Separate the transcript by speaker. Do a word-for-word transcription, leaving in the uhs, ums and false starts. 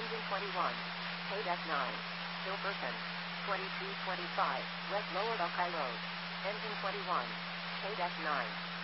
Speaker 1: Engine twenty-one. K nine. Hilversum. twenty-two twenty-five. West Lower Buckeye Road. Engine twenty-one. K nine.